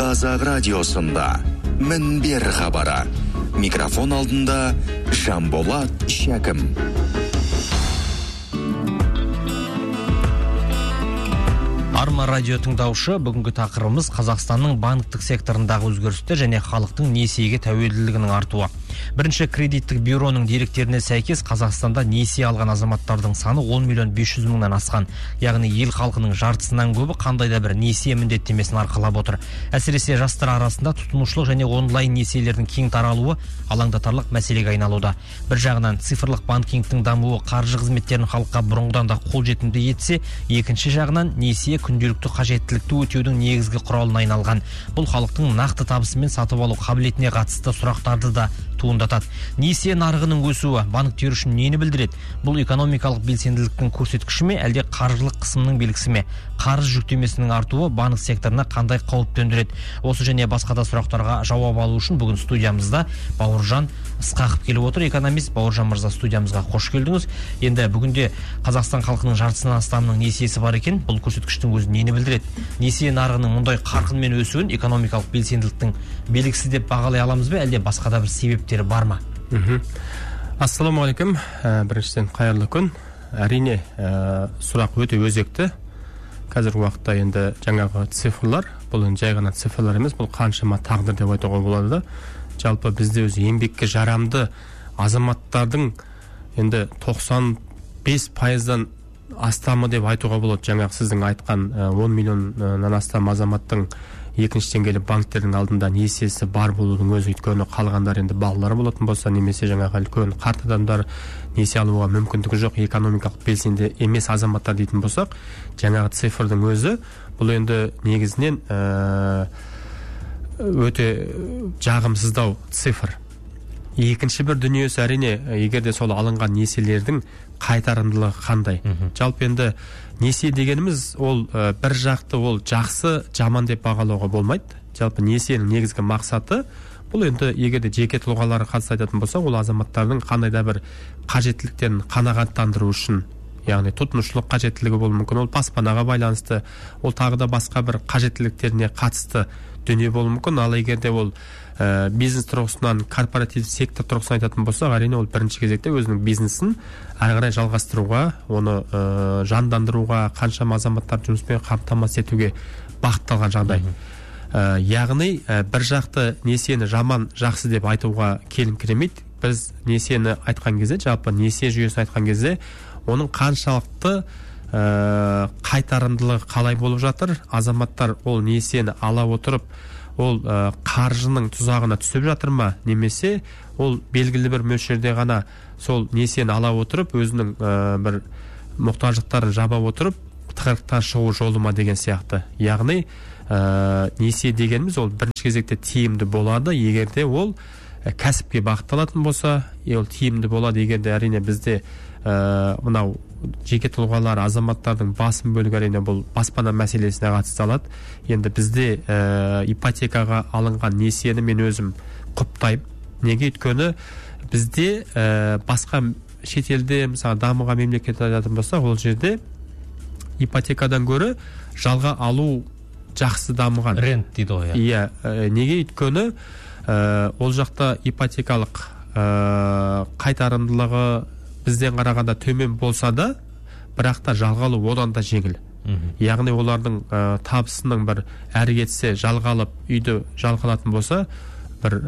Қазақ радиосында Мінбер хабары. Микрофон алдында Жанболат Шәкім. Арма радио тыңдаушы, бүгінгі тақырыбымыз Қазақстанның банктік секторындағы өзгерістер және халықтың несиеге тәуелділігінің артуы. Бірінші кредиттік бюроның деректеріне сәйкес Қазақстанда несие алған азаматтардың саны 10 миллион 500 мыңнан асқан. Яғни ел халқының жартысынан көбі қандай да бір несие міндеттемесін арқалап отыр. Әсіресе жастар арасында тұтынушылық және онлайн несиелердің кең таралуы алаңдатарлық мәселеге айналуда. Бір жағынан цифрлық банкингтің дамуы қаржы қызметтерін халыққа бұрынғыдан да қолжетімді етсе, екінші жағынан несие күнделікті қажеттілікті өтеудің негізгі құралына айналған. Бұл халықтың нақты табысымен сатып алу қабілетіне қатысты сұрақтарды да туындатады. Несие нарығының өсуі банктер үшін нені білдіреді? Бұл экономикалық белсенділіктің көрсеткіші ме, әлде қаржылық қысымның белгісі ме? Қарыз жүктемесінің артуы банк секторына қандай қауіп төндіреді? Осы және басқа да сұрақтарға жауап алу үшін бүгін студиямызда Бауыржан Ысқақов келіп отыр. Экономист Бауыржан мырза, студиямызға қош келдіңіз. Енді бүгінде Қазақстан халқының жартысынан астамының несиесі бар екен. Бұл көрсеткіштің өзі нені білдіреді? Несие нарығының мұндай қарқынмен өсуін экономикалық белсенділіктің белгісі деп бағалай аламыз ба, әлде басқа да бір себептері бар ма? Ассаламағалейкум. Біріншіден қайырлы күн. Әрине, сұрақ өте өзекті. Қазіргі уақытта енді жаңағы цифрлар, бұл жай ғана цифрлар емес, бұл қаншама тағдыр деп айтуға болады. Жалпы бізде өзі еңбекке жарамды азаматтардың енді 95%-дан астамы деп айтуға болады. Жаңағы сіздің айтқан 10 миллионнан астам азаматтың екінші деңгейлі банктердің алдында несиесі бар болудың өзі, өйткені қалғандар енді балалар болатын болса, немесе жаңағы үлкен қарт адамдар несие алуға мүмкіндігі жоқ, экономикалық белсенді емес азаматтар дейтін болсақ, жаңағы цифрдың өзі бұл енді негізінен өте жағымсыздау цифр. Екінші бір дүниесі әрине, егер де сол алынған несиелердің қайтарымдылығы қандай. Жалпы енді несие дегеніміз ол бір жақты, ол жақсы, жаман деп бағалауға болмайды. Жалпы несиенің негізгі мақсаты бұл енді егер де жеке тұлғаларға қатысты айтатын болса, ол азаматтардың қандай да бір қажеттіліктерін қанағаттандыру үшін, яғни тұтынушылық қажеттілігі болуы мүмкін, ол баспанаға байланысты, ол тағы да басқа бір қажеттіліктеріне қатысты дүние болуы мүмкін. Ал егер де ол бизнес тұрғысынан, корпоратив сектор тұрғысынан айтатын болсақ, әрине ол бірінші кезекте өзінің бизнесін әрі қарай жалғастыруға, оны жандандыруға, қаншама азаматтарды жұмыспен қамтамасыз етуге бағытталған жағдай. Яғни бір жақты несиені жаман, жақсы деп айтуға келіңкіремейді. Біз несиені айтқан кезде, жалпы несие жүйесін айтқан кезде, оның қаншалықты қайтарымдылығы қалай болып жатыр, азаматтар ол несиені ала отырып, ол қаржының тұзағына түсіп жатыр ма, немесе ол белгілі бір мөлшерде ғана сол несиені ала отырып, өзінің бір мұқтаждықтарын жаба отырып, тығырықтан шығу жолы ма деген сияқты. Яғни несие дегеніміз ол бірінші кезекте тиімді болады, егерде ол кәсіпке бағытталатын болса, ол тиімді болады. Егерде әрине бізде мынау жеке тұлғалар, азаматтардың басым бөлігі әрине бұл баспана мәселесіне қатысты алады. Енді бізде ипотекаға алынған несиені мен өзім құптаймын. Неге? Өйткені бізде басқа шетелде, мысалы дамыған мемлекет айтатын болса, ол жерде ипотекадан гөрі жалға алу жақсы дамыған. Рент дейді ғой. Иә, неге? Өйткені ол жақта ипотекалық қайтарымдылығы бізден қарағанда төмен болса да, бірақ та жалға алу одан да жеңіл. Яғни олардың табысының бір әрі кетсе жалға алып үйді жалға алатын болса, бір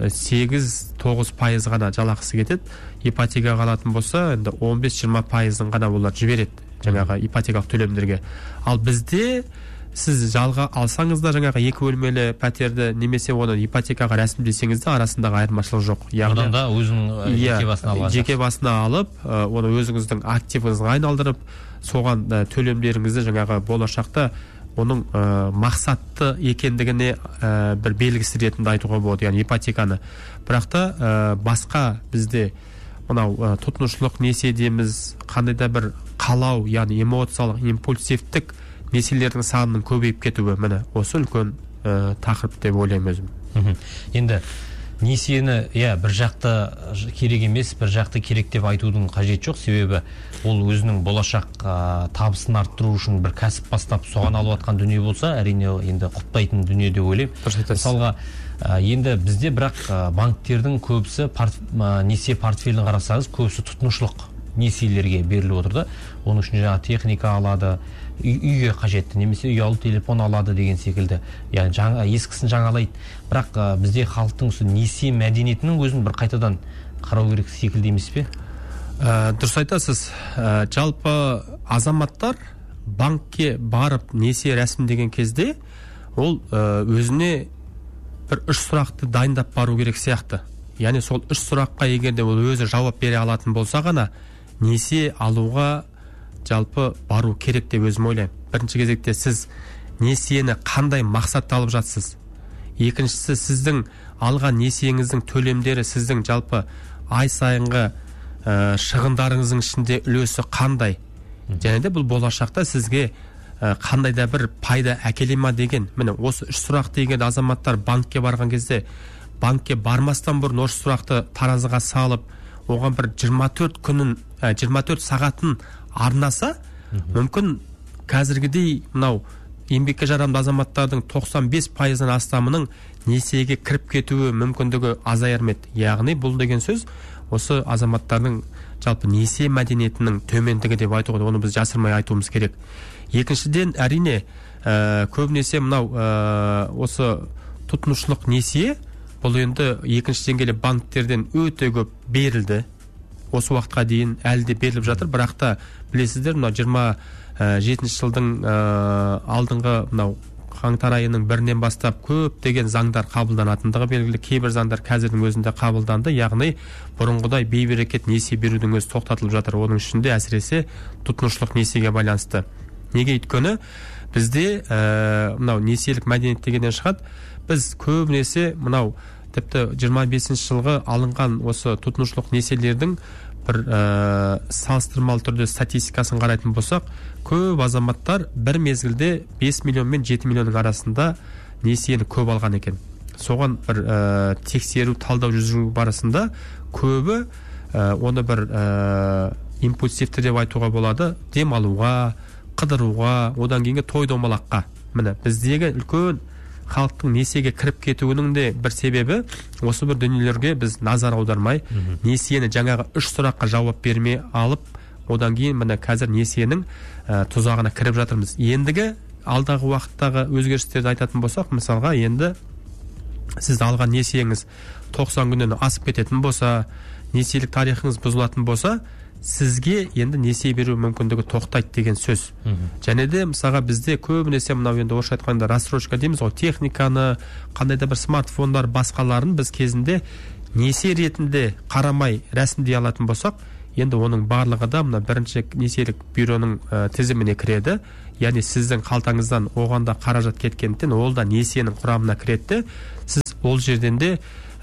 8-9% ғана жалақысы кетеді. Ипотекаға алатын болса, енді 15-20% ғана олар жібереді жаңағы ипотекалық төлемдерге. Ал бізде сіз жалға алсаңыз да жаңағы 2 бөлмелі пәтерді немесе оны ипотекаға рәсімдесеңіз де арасындағы айырмашылық жоқ. Яғни да өзінің жеке басына алып, оны өзіңіздің активіңізге айналдырып, соған төлемдеріңізді жаңағы болашақта оның мақсатты екендігіне бір белгісі ретінде айтуға болады, яғни ипотеканы. Бірақ та басқа бізде мынау тұтынушылық несие дейміз, қандай да бір қалау, яғни эмоциялық, импульсивтік несиелердің санының көбейіп кетуі, міне осы үлкен тақырып деп ойлаймын өзім. Енді несиені бір жақты керек емес, бір жақты керек деп айтудың қажеті жоқ. Себебі ол өзінің болашақ табысын арттыру үшін бір кәсіп бастап соған алып жатқан дүние болса, әрине енді құптайтын дүние деп ойлаймын. Мысалға енді бізде бірақ банктердің көбісі несие портфелін қарасаңыз, көбісі тұтынушылық несиелерге беріліп отыр да. Оның үшін жаңа техника алады, үйге қажетті, немесе ұялы телефон алады деген секілді. Яғни ескісін жаңалайды. Бірақ бізде халықтың несие мәдениетінің өзін бір қайтадан қарау керек секілді емес пе? Дұрыс айтасыз. Жалпы азаматтар банкке барып несие рәсімдеген кезде ол өзіне бір 3 сұрақты дайындап бару керек сияқты. Яғни сол 3 сұраққа егерде ол өзі жауап бере алатын болса ғана несие алуға жалпы бару керек деп өзім ойлаймын. Бірінші кезекте сіз несиені қандай мақсатта алып жатсыз? Екіншісі, сіздің алған несиеңіздің төлемдері сіздің жалпы ай сайынғы шығындарыңыздың ішінде үлесі қандай? Және де бұл болашақта сізге қандай да бір пайда әкеле ма деген. Міне осы 3 сұрақты егер азаматтар банкке барған кезде банкке бармастан бұрын осы сұрақты таразыға салып, оған бір 24 сағатын арнаса, мүмкін қазіргідей мынау еңбекке жарамды азаматтардың 95%-нан астамының несиеге кіріп кетуі мүмкіндігі азаяр ма еді. Яғни бұл деген сөз осы азаматтардың жалпы несие мәдениетінің төмендігі деп айтуға, оны біз жасырмай айтуымыз керек. Екіншіден, әрине көбінесе мынау осы тұтынушылық несие бұл енді екінші деңгейлі банктерден өте көп берілді. Осы уақытқа дейін әлі де беріліп жатыр, бірақ та білесіздер, мынау 27 жылдың алдыңғы мынау қаңтар айының 1-нен бастап көптеген заңдар қабылданатындығы белгілі. Кейбір заңдар қазірдің өзінде қабылданды, яғни бұрынғыдай бейберекет несие берудің өзі тоқтатылып жатыр. Оның ішінде әсіресе тұтынушылық несиеге байланысты. Неге? Өйткені бізде мынау несиелік мәдениет дегеннен шығады. Біз көбінесе мынау тіпті 25 жылғы алынған осы тұтынушылық несиелердің бір салыстырмалы түрде статистикасын қарайтын болсақ, көп азаматтар бір мезгілде 5 миллион мен 7 миллионның арасында несиені көп алған екен. Соған бір тексеру, талдау жүргізу барысында көбі оны бір импульсивті деп айтуға болады, демалуға, қыдыруға, одан кейінгі той домалаққа. Міне біздегі үлкен халықтың несиеге кіріп кетуінің де бір себебі осы бір дүниелерге біз назар аудармай, несиені жаңағы 3 сұраққа жауап бермей алып, одан кейін міне қазір несиенің тұзағына кіріп жатырмыз. Ендігі алдағы уақыттағы өзгерістерді айтатын болсақ, мысалға енді сіз алған несиеңіз 90 күннен асып кететін болса, несиелік тарихыңыз бұзылатын болса, сізге енді несие беру мүмкіндігі тоқтайды деген сөз. Және де мысалға бізде көбінесе мынау енді орысша айтқанда рассрочка дейміз ғой, техниканы, қандай да бір смартфондар басқаларын біз кезінде несие ретінде қарамай рәсімдей алатын болсақ, енді оның барлығы да мына бірінші несиелік бюроның тізіміне кіреді. Яғни сіздің қалтаңыздан оғанда қаражат кеткендіктен ол да несиенің құрамына кіреді. Сіз ол жерден де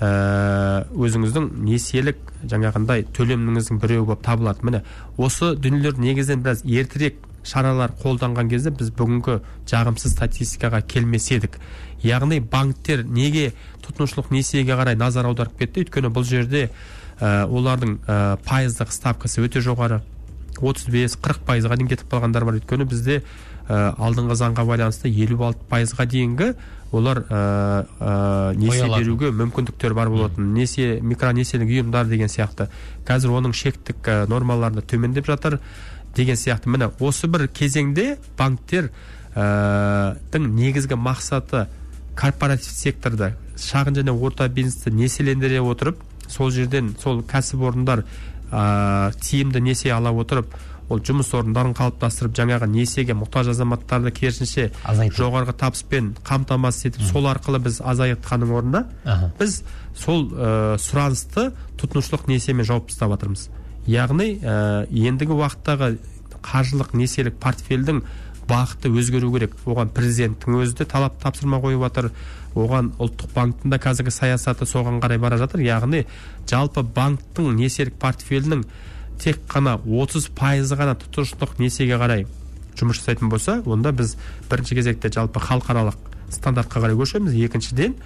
өзіңіздің несиелік жаңағындай төлеміңіздің біреуі болып табылады. Міне осы дүниелер негізінен біраз ертерек шаралар қолданған кезде біз бүгінгі жағымсыз статистикаға келмес едік. Яғни банктер неге тұтынушылық несиеге қарай назар аударып кетті? Өйткені бұл жерде олардың пайыздық ставкасы өте жоғары, 35-40%-ға дейін кетіп қалғандар бар. Өйткені бізде алдыңғы заңға байланысты 56%-ға дейінгі олар несие беруге мүмкіндіктер бар болатын. Несие, микронесиелік ұйымдар деген сияқты. Қазір оның шектік нормаларында төмендеп жатыр деген сияқты. Міне осы бір кезеңде банктер негізгі мақсаты корпоратив секторда шағын және орта бизнесті несиелендіре отырып, сол жерден сол кәсіпорындар тиімді несие ала отырып, ол жұмыс орындарын қалыптастырып, жаңағы несиеге мұқтаж азаматтарды керісінше жоғарғы табыспен қамтамасыз етіп, сол арқылы біз азайтқанның орнында біз сол сұранысты тұтынушылық несиемен жауып тастап жатырмыз. Яғни ендігі уақыттағы қаржылық несиелік портфельдің бағыты өзгеру керек. Оған президенттің өзі де талап тапсырма қойып жатыр. Оған ұлттық банктың да қазіргі саясаты соған қарай бара жатыр. Яғни жалпы банктың несиелік портфелінің тек қана 30% ғана тұтынушылық несиеге қарай жұмыс жасайтын болса, онда біз бірінші кезекте жалпы халықаралық стандартқа қарай көшеміз. Екіншіден,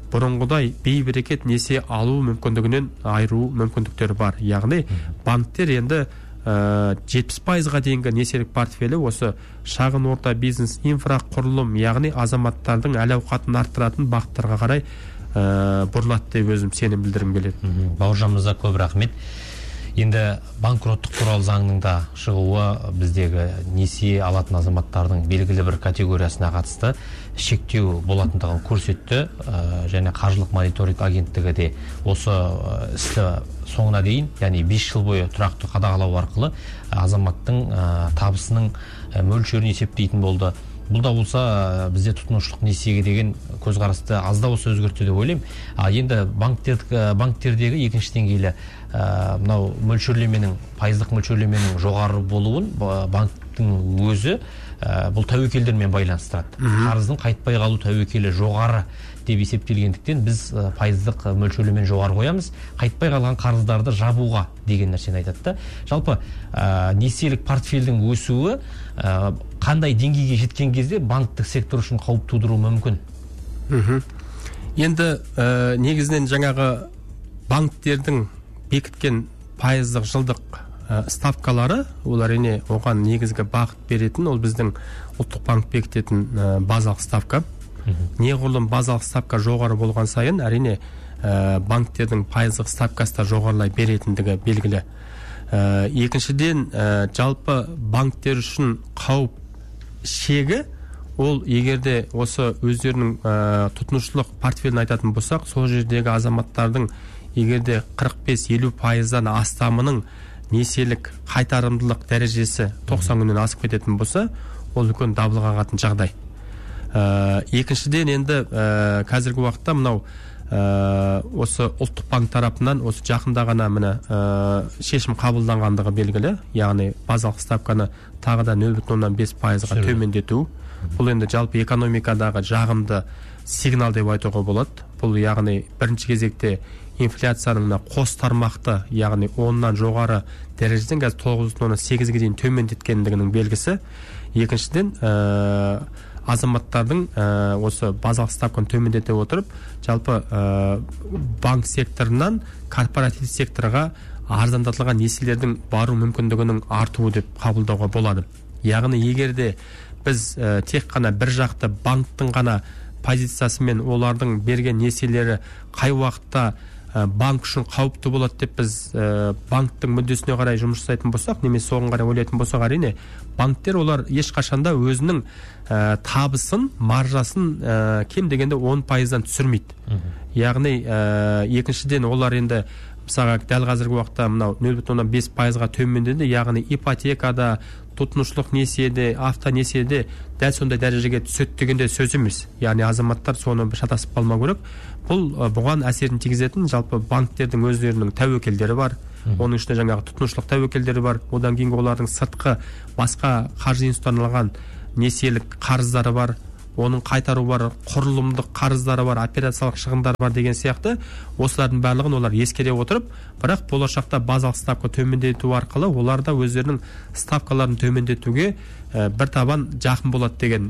бұрынғыдай бейберекет несие алу мүмкіндігінен айыру мүмкіндіктері бар. Яғни банктер енді 70%-ға дейінгі несиелік портфелі осы шағын орта бизнес, инфрақұрылым, яғни азаматтардың әл-ауқатын арттыратын бағыттарға қарай бұрылады деп өзім сенім білдіргім келеді. Бауыржан мырза, көп рахмет. Енді банкроттық туралы заңның да шығуы біздегі несие алатын азаматтардың белгілі бір категориясына қатысты шектеу болатындығын көрсетті, және қаржылық мониторинг агенттігі де осы істі соңына дейін, яғни 5 жыл бойы тұрақты қадағалау арқылы азаматтың табысының мөлшерін есептейтін болды. Бұл да болса бізде тұтынушылық несиеге деген көзқарасты аз да болса өзгертті деп ойлаймын. Енді банктердегі екінші деңгейлі мынау мөлшерлеменің, пайыздық мөлшерлеменің жоғары болуын банктің өзі бұл тәуекелдермен байланыстырады. Қарыздың қайтпай қалу тәуекелі жоғары деп есептелгендіктен біз пайыздық мөлшерлемен жоғары қоямыз, қайтпай қалған қарыздарды жабуға деген нәрсені айтады. Жалпы несиелік портфельдің өсуі қандай деңгейге жеткен кезде банктік сектор үшін қауіп тудыруы мүмкін? Енді негізінен жаңағы банктердің бекіткен пайыздық жылдық ставкалары, ол әрине оған негізгі бағыт беретін, ол біздің ұлттық банк бекітетін базалық ставка. Неғұрлым базалық ставка жоғары болған сайын, әрине банктердің пайыздық ставкасы да жоғарылай беретіндігі белгілі. Екіншіден, жалпы банктер үшін қауіп шегі, ол егерде осы өздерінің тұтынушылық портфелін айтатын болсақ, сол жердегі азаматтардың егерде 45-50%-дан астамының несиелік қайтарымдылық дәрежесі 90 күннен асып кететін болса, ол үлкен дабыл қағатын жағдай. Екіншіден, енді қазіргі уақытта мынау осы ұлттық банк тарапынан осы жақында ғана шешім қабылданғандығы белгілі, яғни базалық ставканы тағы да 0,5%-ға төмендету. Бұл енді жалпы экономикадағы жағымды сигнал деп айтуға болады. Бұл яғни бірінші кезекте инфляцияның қос тармақты, яғни 10-нан жоғары дәрежеден қазір 9,8-ге дейін төмендеткендігінің белгісі. Екіншіден, азаматтардың осы базалық ставканы төмендете отырып, жалпы банк секторынан корпоратив секторға арзандатылған несиелердің бару мүмкіндігінің артуы деп қабылдауға болады. Яғни егерде біз тек қана бір жақты банктың ғана позициясы мен олардың берген несиелері қай уақытта банк үшін қауіпті болады деп біз банктың мүддесіне қарай жұмыс жасайтын болсақ, немесе соған қарай ойлайтын болсақ, әрине банктер олар ешқашанда өзінің табысын, маржасын кем дегенде 10%-дан түсірмейді. Яғни екіншіден олар енді мысалға дәл қазіргі уақытта мынау 0,5%-ға төмендеді, яғни ипотекада, тұтынушылық несиеде, автонесиеде дәл сондай дәрежеге түседі дегенде сөз емес. Яғни азаматтар соны шатасып қалмау керек. Бұл бұған әсерін тигізетін жалпы банктердің өздерінің тәуекелдері бар. Оның ішінде жаңағы тұтынушылық тәуекелдері бар. Одан кейін олардың сыртқы басқа қаржы институттарынан несиелік қарыздары бар. Оның қайтару бар, құрылымдық қарыздары бар, операциялық шығындары бар деген сияқты. Осылардың барлығын олар ескере отырып, бірақ болашақта базалық ставка төмендету арқылы олар да өздерінің ставкаларын төмендетуге бір табан жақын болады деген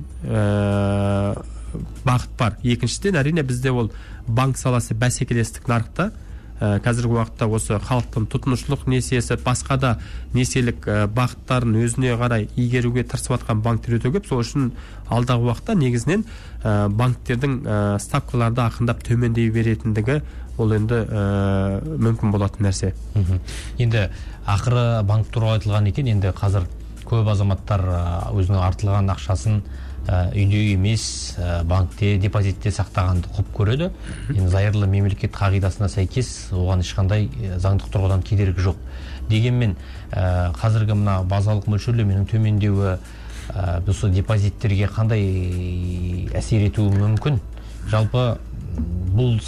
бағыт бар. Екіншіден, әрине бізде ол банк саласы бәсекелестік нарықта. Қазіргі уақытта осы халықтың тұтынушылық несиесі, басқа да несиелік бағыттарын өзіне қарай игеруге тырысып жатқан банктер өте көп. Сол үшін алдағы уақытта негізінен банктердің ставкаларды ақырындап төмендей беретіндігі ол енді мүмкін болатын нәрсе. Енді ақыры банк туралы айтылған екен, енді қазір көп азаматтар өзінің артылған ақшасын үйде емес, банкте, депозитте сақтағанды құп көреді. Енді зайырлы мемлекет қағидасына сәйкес оған ешқандай заңдық тұрғыдан кедергі жоқ. Дегенмен қазіргі мына базалық мөлшерлеменің төмендеуі осы депозиттерге қандай әсер етуі мүмкін? Жалпы бұл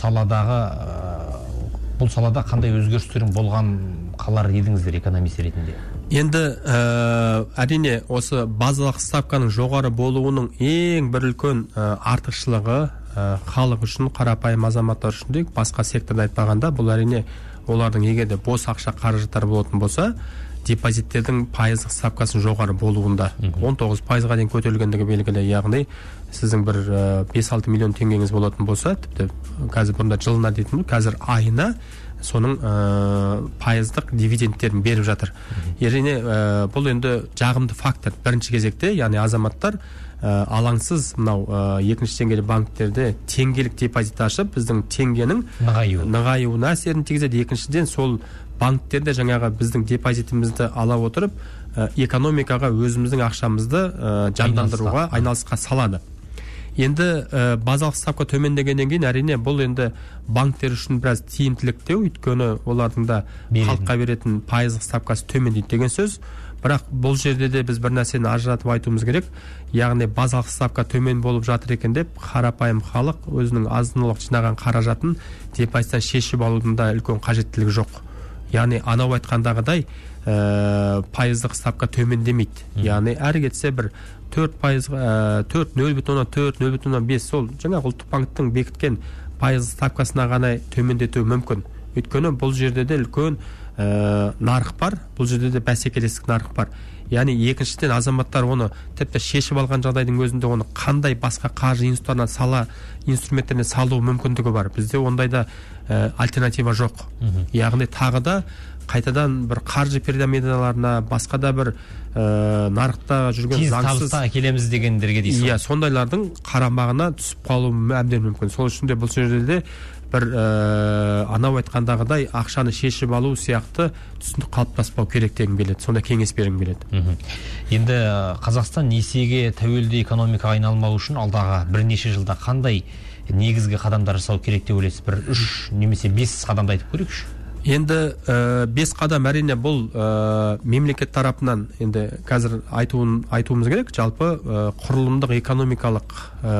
салада қандай өзгерістерің болған қалар едіңіздер экономист ретінде? Енді әрине осы базалық ставканың жоғары болуының ең бір үлкен артықшылығы халық үшін, қарапайым азаматтар үшін де, басқа секторда айтпағанда, бұл әрине олардың егерде бос ақша қаражаттар болатын болса, депозиттердің пайыздық ставкасын жоғары болуында. 19%-ға дейін көтерілгендігі белгілі. Яғни сіздің бір 5-6 миллион теңгеңіз болатын болса, тіпті қазір бұрында жылына дейтін, қазір айына соның пайыздық дивидендтерін беріп жатыр. Ерене бұл енді жағымды фактор. Бірінші кезекте, яғни азаматтар алаңсыз мынау екінші деңгейлі банктерде теңгелік депозит ашып, біздің теңгенің нығаюына әсерін тигізеді. Екіншіден, сол банктерде жаңағы біздің депозитімізді ала отырып, экономикаға өзіміздің ақшамызды жандандыруға, айналысқа салады. Енді базалық ставка төмендегеннен кейін әрине бұл енді банктер үшін біраз тиімділіктеу, өйткені олардың да халыққа беретін пайыздық ставкасы төмендейді деген сөз. Бірақ бұл жерде де біз бір нәрсені ажыратып айтуымыз керек. Яғни базалық ставка төмен болып жатыр екен деп, қарапайым халық өзінің азын-аулақ жинаған қаражатын депозиттен шешіп алудың да үлкен қажеттілігі жоқ. Яғни анау айтқандағыдай пайыздық ставка төмендемейді. Яғни әрі кетсе бір 4%, 0,4, 0,5 сол жаңағы ұлттық банктің бекіткен пайыз ставкасына ғана төмендетуі мүмкін. Өйткені бұл жерде де үлкен нарық бар, бұл жерде де бәсекелестік нарық бар. Яғни екіншіден азаматтар оны тіпті шешіп алған жағдайдың өзінде оны қандай басқа қаржы инструменттеріне салу мүмкіндігі бар. Бізде ондайда альтернатива жоқ. Яғни тағы да қайтадан бір қаржы пирамидаларына, басқа да бір нарықта жүрген заңсыз табысқа әкелеміз дегендерге дейсіз. Иә, сондайлардың қарамағына түсіп қалуы әбден мүмкін. Сол үшін де бұл жерде де бір анау айтқандағыдай ақшаны шешіп алу сияқты түсінік қалыптаспау керек дегім келеді. Сонда кеңес бергім келеді. Енді Қазақстан несиеге тәуелді экономика айналмау үшін алдағы бірнеше жылда қандай негізгі қадамдар жасау керек деп ойлайсыз? Бір 3 немесе 5 қадамды айтып көрейікші. Енді 5 қадам әрине бұл мемлекет тарапынан енді қазір айтуымыз керек. Жалпы құрылымдық экономикалық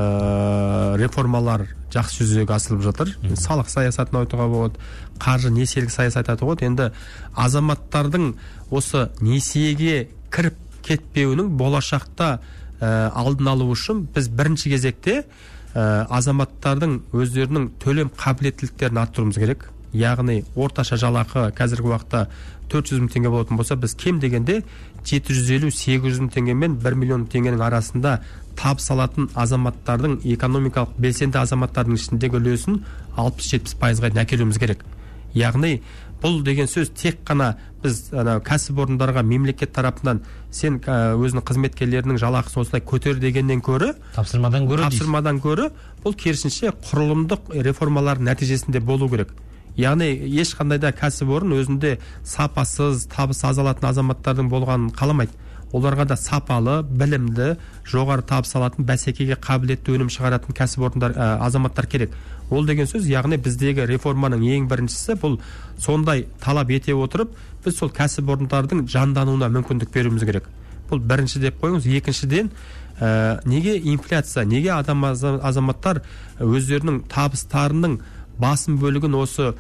реформалар жақсы жүзеге асырылып жатыр. Салық саясатын айтуға болады, қаржы несиелік саясат айтуға болады. Енді азаматтардың осы несиеге кіріп кетпеуінің болашақта алдын алу үшін біз бірінші кезекте азаматтардың өздерінің төлем қабілеттіліктерін арттыруымыз керек. Яғни орташа жалақы қазіргі уақытта 400 мың теңге болатын болса, біз кем дегенде 750-800 мың теңге мен 1 миллион теңгенің арасында табыс алатын азаматтардың, экономикалық белсенді азаматтардың ішіндегі үлесін 60-70%-ға әкелуіміз керек. Яғни бұл деген сөз тек қана біз кәсіпорындарға мемлекет тарапынан сен өзінің қызметкерлерінің жалақысын осылай көтер дегеннен көрі, тапсырмадан көрі бұл керісінше құрылымдық реформалардың нәтижесінде болу керек. Яғни ешқандай да кәсіпорын өзінде сапасыз, табысы аз алатын азаматтардың болғанын қаламайды. Оларға да сапалы, білімді, жоғары табыс алатын, бәсекеге қабілетті өнім шығаратын кәсіпорындар, азаматтар керек. Ол деген сөз, яғни біздегі реформаның ең біріншісі бұл сондай талап ете отырып, біз сол кәсіпорындардың жандануына мүмкіндік беруіміз керек. Бұл бірінші деп қойыңыз. Екіншіден, неге инфляция, неге азаматтар өздерінің табыстарының басым бөлігін осы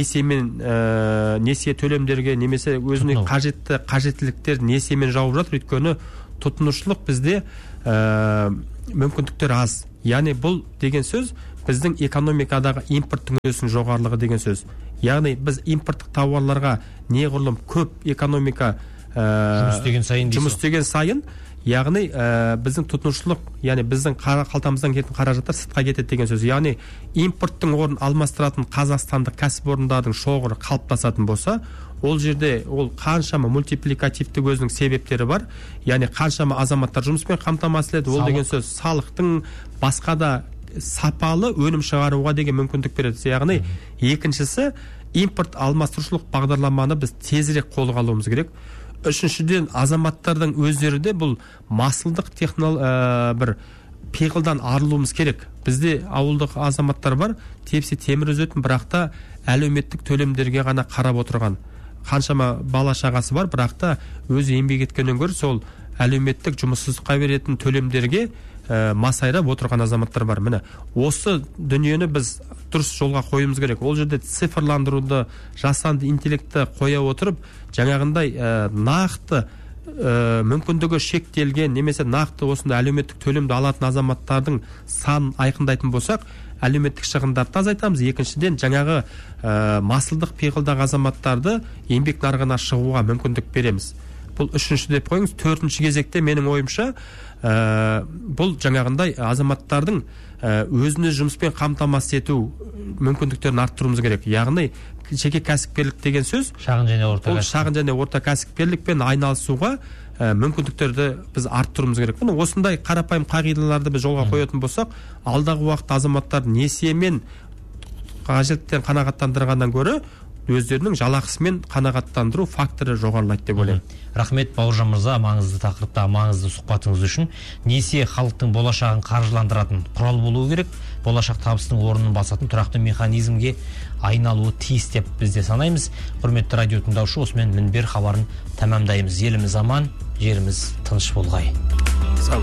несие төлемдерге немесе өзіне қажеттіліктер несиемен жауып жатыр? Өйткені тұтынушылық бізде мүмкіндіктер аз. Яғни бұл деген сөз біздің экономикадағы импорттың үлесінің жоғарылығы деген сөз. Яғни біз импорттық тауарларға неғұрлым көп экономика жұмыс істеген сайын, яғни біздің тұтынушылық, яғни біздің қалтамыздан кететін қаражаттар сыртқа кетеді деген сөз. Яғни импорттың орнын алмастыратын қазақстандық кәсіпорындардың шоғыры қалыптасатын болса, ол жерде ол қаншама мультипликативтік өзінің себептері бар. Яғни қаншама азаматтар жұмыспен қамтамасыз етеді. Ол деген сөз салықтың басқа да сапалы өнім шығаруға деген мүмкіндік береді. Яғни екіншісі импорт алмастырушылық бағдарламаны біз тезірек қолға алуымыз керек. Үшіншіден, азаматтардың өздері де бұл масылдық бір пиғылдан арылуымыз керек. Бізде ауылдық азаматтар бар, тепсе темір үзетін, бірақ та әлеуметтік төлемдерге ғана қарап отырған. Қаншама бала шағасы бар, бірақ та өзі еңбек еткеннен гөрі сол әлеуметтік жұмыссыздыққа беретін төлемдерге масайрап отырған азаматтар бар. Міне, осы дүниені біз дұрыс жолға қоюымыз керек. Ол жерде цифрландыруды, жасанды интеллектті қоя отырып, жаңағындай нақты мүмкіндігі шектелген немесе нақты осындай әлеуметтік төлемді алатын азаматтардың санын айқындайтын болсақ, әлеуметтік шығындарды азайтамыз. Екіншіден, жаңағы масылдық пиғылдағы азаматтарды еңбек нарығына шығуға мүмкіндік береміз. Бұл үшінші деп қойыңыз. Төртінші кезекте менің ойымша бұл жаңағындай азаматтардың өзіне жұмыспен қамтамасыз ету мүмкіндіктерін арттыруымыз керек. Яғни жеке кәсіпкерлік деген сөз шағын және орта кәсіпкерлікпен айналысуға мүмкіндіктерді біз арттыруымыз керек. Міне осындай қарапайым қағидаларды біз жолға қоятын болсақ, алдағы уақытта азаматтар несиемен қажеттіліктерін қанағаттандырғаннан гөрі өздерінің жалақысымен қанағаттандыру факторы жоғарылайды деп ойлаймын. Рахмет Бауыржан мырза, маңызды тақырыпта маңызды сұхбатыңыз үшін. Несие халықтың болашағын қаржыландыратын құрал болуы керек, болашақ табыстың орнын басатын тұрақты механизмге айналуы тиіс деп біз де санаймыз. Құрметті радио тыңдаушы, осымен Мінбер хабарын тәмамдаймыз. Еліміз аман, жеріміз тыныш болғай.